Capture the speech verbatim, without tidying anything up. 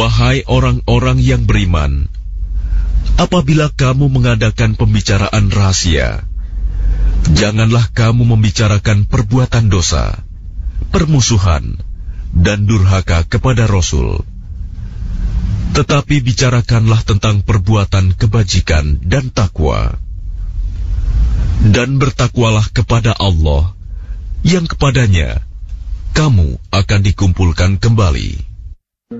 Wahai orang-orang yang beriman, apabila kamu mengadakan pembicaraan rahasia, janganlah kamu membicarakan perbuatan dosa, permusuhan, dan durhaka kepada Rasul. Tetapi bicarakanlah tentang perbuatan kebajikan dan takwa. Dan bertakwalah kepada Allah, yang kepadanya kamu akan dikumpulkan kembali.